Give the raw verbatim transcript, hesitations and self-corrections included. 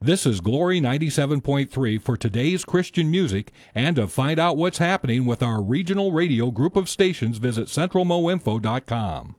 This is Glory ninety-seven point three for today's Christian music, and to find out what's happening with our regional radio group of stations, visit central mo info dot com.